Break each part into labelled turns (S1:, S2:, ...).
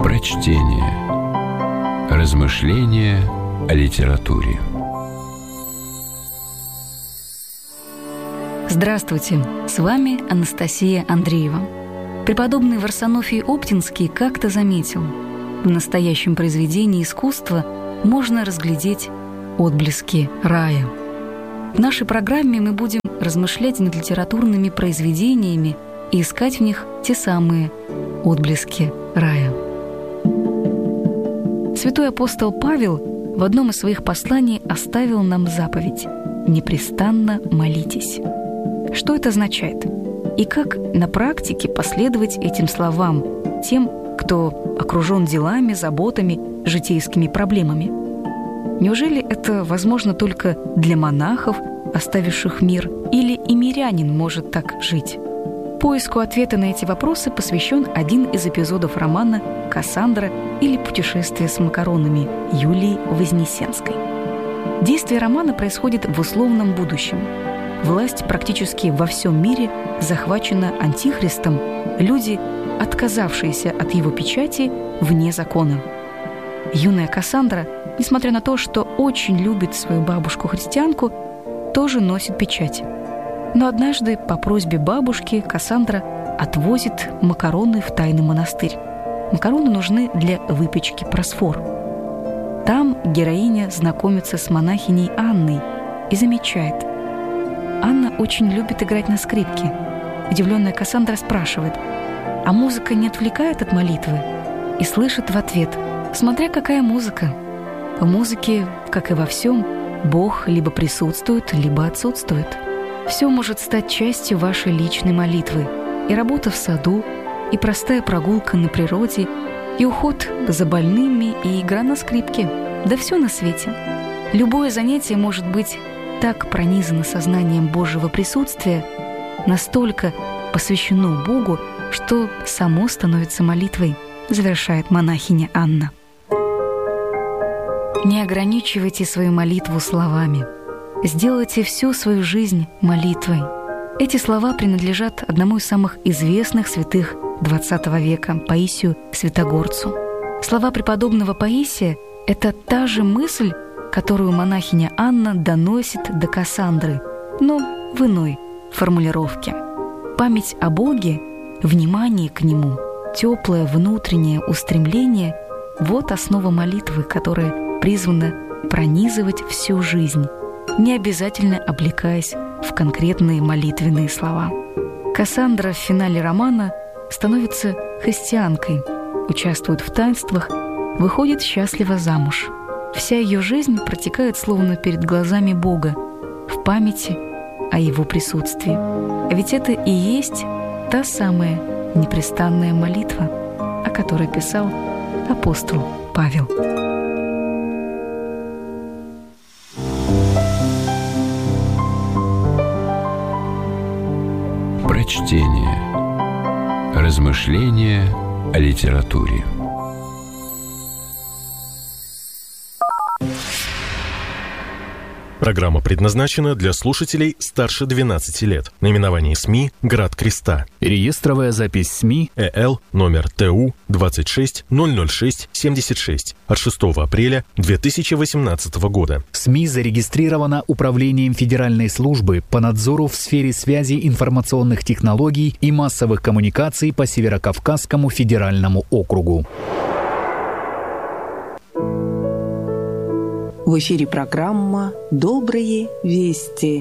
S1: Прочтение. Размышления о литературе.
S2: Здравствуйте, с вами Анастасия Андреева. Преподобный Варсонофий Оптинский как-то заметил: в настоящем произведении искусства можно разглядеть отблески рая. В нашей программе мы будем размышлять над литературными произведениями и искать в них те самые отблески рая. Святой апостол Павел в одном из своих посланий оставил нам заповедь: «Непрестанно молитесь». Что это означает? И как на практике последовать этим словам тем, кто окружен делами, заботами, житейскими проблемами? Неужели это возможно только для монахов, оставивших мир, или и мирянин может так жить? Поиску ответа на эти вопросы посвящен один из эпизодов романа «Кассандра» или «Путешествие с макаронами» Юлии Вознесенской. Действие романа происходит в условном будущем. Власть практически во всем мире захвачена антихристом, люди, отказавшиеся от его печати, вне закона. Юная Кассандра, несмотря на то, что очень любит свою бабушку-христианку, тоже носит печать. Но однажды по просьбе бабушки Кассандра отвозит макароны в тайный монастырь. Макароны нужны для выпечки просфор. Там героиня знакомится с монахиней Анной и замечает: Анна очень любит играть на скрипке. Удивленная Кассандра спрашивает: «А музыка не отвлекает от молитвы?» И слышит в ответ: «Смотря какая музыка. В музыке, как и во всем, Бог либо присутствует, либо отсутствует. Все может стать частью вашей личной молитвы. И работа в саду, и простая прогулка на природе, и уход за больными, и игра на скрипке. Да все на свете. Любое занятие может быть так пронизано сознанием Божьего присутствия, настолько посвящено Богу, что само становится молитвой», завершает монахиня Анна. Не ограничивайте свою молитву словами. Сделайте всю свою жизнь молитвой. Эти слова принадлежат одному из самых известных святых XX века, Паисию Святогорцу. Слова преподобного Паисия — это та же мысль, которую монахиня Анна доносит до Кассандры, но в иной формулировке. Память о Боге, внимание к Нему, теплое внутреннее устремление — вот основа молитвы, которая призвана пронизывать всю жизнь, не обязательно облекаясь в конкретные молитвенные слова. Кассандра в финале романа становится христианкой, участвует в таинствах, выходит счастливо замуж. Вся ее жизнь протекает словно перед глазами Бога, в памяти о Его присутствии. А ведь это и есть та самая непрестанная молитва, о которой писал апостол Павел.
S1: Прочтение. Размышления о литературе.
S3: Программа предназначена для слушателей старше 12 лет. Наименование СМИ «Град Креста».
S4: Реестровая запись СМИ
S3: ЭЛ номер ТУ 2600676 от 6 апреля 2018 года.
S4: СМИ зарегистрирована Управлением Федеральной службы по надзору в сфере связи информационных технологий и массовых коммуникаций по Северокавказскому федеральному округу.
S5: В эфире программа «Добрые вести».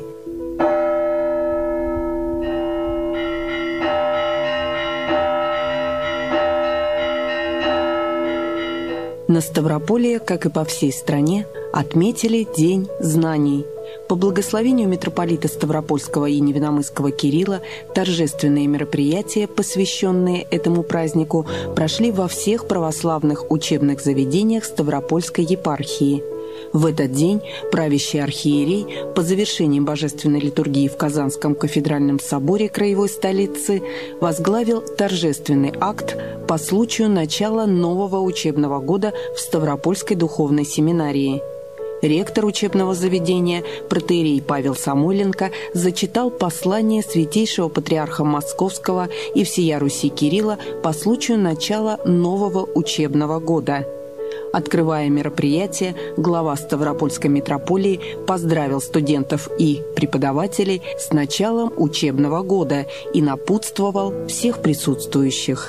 S5: На Ставрополе, как и по всей стране, отметили День знаний. По благословению митрополита Ставропольского и Невиномысского Кирилла торжественные мероприятия, посвященные этому празднику, прошли во всех православных учебных заведениях Ставропольской епархии. В этот день правящий архиерей по завершении божественной литургии в Казанском кафедральном соборе краевой столицы возглавил торжественный акт по случаю начала нового учебного года в Ставропольской духовной семинарии. Ректор учебного заведения, протоиерей Павел Самойленко, зачитал послание святейшего патриарха Московского и всея Руси Кирилла по случаю начала нового учебного года. Открывая мероприятие, глава Ставропольской митрополии поздравил студентов и преподавателей с началом учебного года и напутствовал всех присутствующих.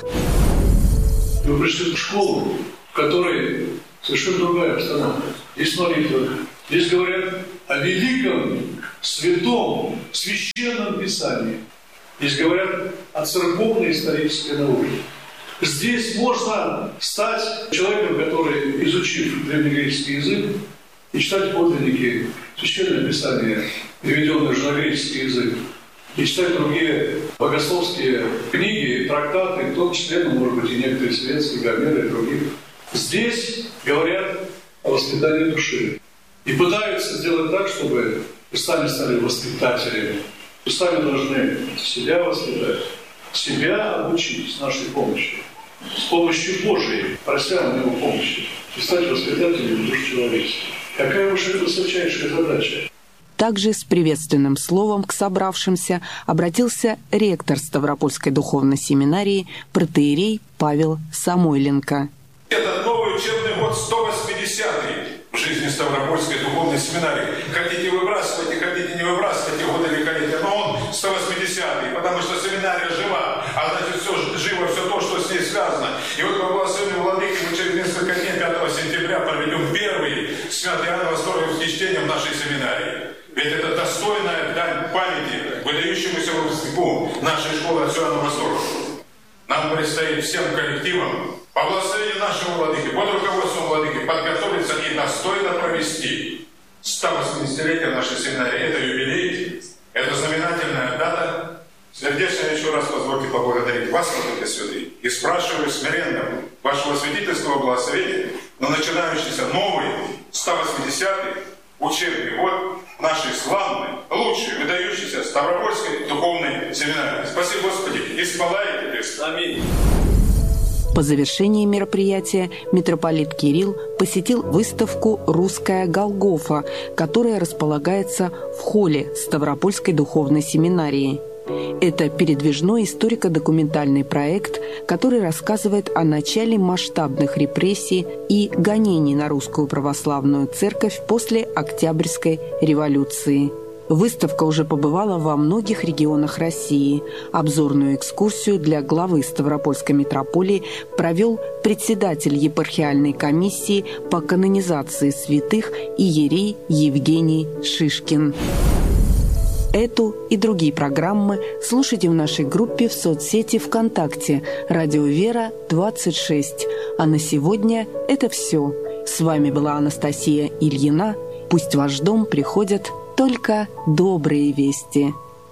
S6: Вы пришли в школу, в которой совершенно другая обстановка. Здесь молитва. Здесь говорят о великом, святом, священном Писании. Здесь говорят о церковной исторической науке. Здесь можно стать человеком, который, изучив древнегреческий язык, и читать подлинники Священного Писания, переведенные уже на греческий язык, и читать другие богословские книги, трактаты, в том числе, может быть, и некоторые светские, Гомера и других. Здесь говорят о воспитании души. И пытаются сделать так, чтобы вы сами стали воспитателями. Вы сами должны себя воспитать, себя обучить с нашей помощью. С помощью Божией, прося у Него помощи, и стать воспитателем душ человечества. Какая уж это высочайшая задача.
S5: Также с приветственным словом к собравшимся обратился ректор Ставропольской духовной семинарии, протоиерей Павел Самойленко.
S7: Это новый учебный год 180-й в жизни Ставропольской духовной семинарии. Хотите выбрасывайте, хотите не выбрасывайте годы великолепия, но он 180-й, потому что семинария жива, а значит все живо, все то, что с ней связано. И вот по благословению владыки мы через несколько дней, 5 сентября, проведем первый святый Иоанн Восторговский чтение в нашей семинарии. Ведь это достойная дань памяти выдающемуся выпускнику нашей школы отцу Иоанну Восторгову. Нам предстоит всем коллективам по благословению нашего владыки, под руководством владыки подготовиться и достойно провести 180-летие нашей семинарии. Это юбилей, это знаменательная дата. Сердечно еще раз позвольте поблагодарить вас, владыка святый, и спрашиваю смиренно вашего святительского благословения на начинающийся новый 180-й учебный год нашей славной, лучшей, выдающейся Ставропольской духовной семинарии. Спасибо, Господи, и спалайте Христ. Аминь.
S5: По завершении мероприятия митрополит Кирилл посетил выставку «Русская Голгофа», которая располагается в холле Ставропольской духовной семинарии. Это передвижной историко-документальный проект, который рассказывает о начале масштабных репрессий и гонений на Русскую Православную Церковь после Октябрьской революции. Выставка уже побывала во многих регионах России. Обзорную экскурсию для главы Ставропольской митрополии провел председатель епархиальной комиссии по канонизации святых иерей Евгений Шишкин. Эту и другие программы слушайте в нашей группе в соцсети ВКонтакте «Радио Вера 26». А на сегодня это все. С вами была Анастасия Ильина. Пусть в ваш дом приходят только добрые вести.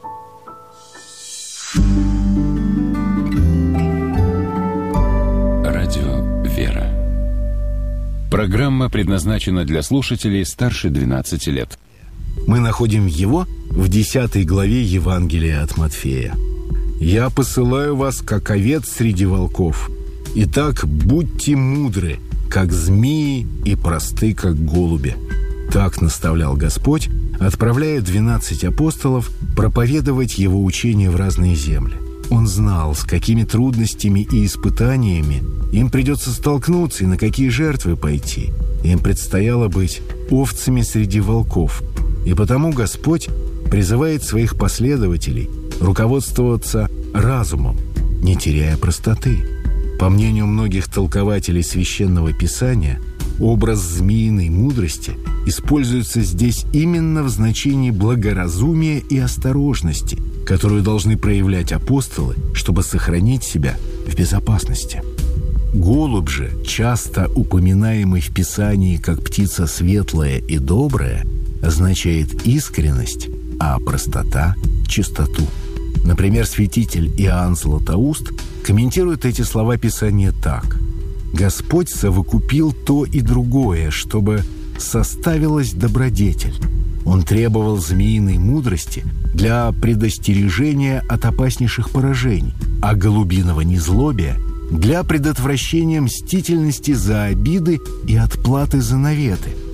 S1: Радио Вера. Программа предназначена для слушателей старше 12 лет.
S8: Мы находим его в 10 главе Евангелия от Матфея. «Я посылаю вас, как овец среди волков. Итак, будьте мудры, как змеи, и просты, как голуби». Так наставлял Господь, отправляя 12 апостолов проповедовать Его учение в разные земли. Он знал, с какими трудностями и испытаниями им придется столкнуться и на какие жертвы пойти. Им предстояло быть овцами среди волков. И потому Господь призывает своих последователей руководствоваться разумом, не теряя простоты. По мнению многих толкователей Священного Писания, образ змеиной мудрости используется здесь именно в значении благоразумия и осторожности, которую должны проявлять апостолы, чтобы сохранить себя в безопасности. Голубь же, часто упоминаемый в Писании как птица светлая и добрая, означает искренность, а простота – чистоту. Например, святитель Иоанн Златоуст комментирует эти слова Писания так: «Господь совокупил то и другое, чтобы составилась добродетель. Он требовал змеиной мудрости для предостережения от опаснейших поражений, а голубиного незлобия – для предотвращения мстительности за обиды и отплаты за наветы.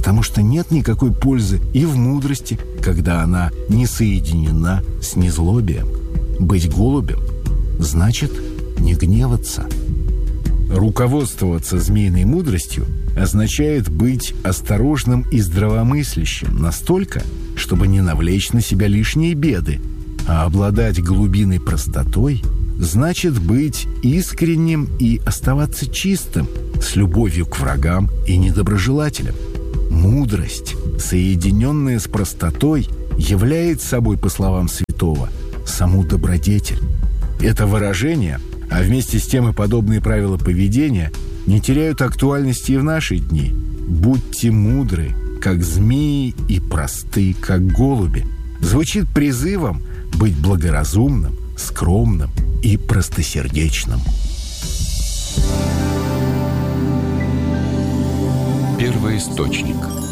S8: потому что нет никакой пользы и в мудрости, когда она не соединена с незлобием. Быть голубем значит не гневаться. Руководствоваться змеиной мудростью означает быть осторожным и здравомыслящим настолько, чтобы не навлечь на себя лишние беды, а обладать голубиной простотой значит быть искренним и оставаться чистым, с любовью к врагам и недоброжелателям. Мудрость, соединенная с простотой, является собой, по словам святого, саму добродетель. Это выражение, а вместе с тем и подобные правила поведения, не теряют актуальности и в наши дни. «Будьте мудры, как змеи, и просты, как голуби» звучит призывом быть благоразумным, скромным и простосердечным.
S1: Первоисточник.